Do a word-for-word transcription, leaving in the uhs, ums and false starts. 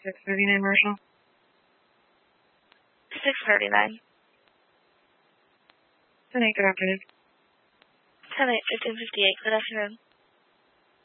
six thirty-nine, Marshall. six thirty-nine. ten eight, good afternoon. ten eight, fifteen fifty-eight, good afternoon.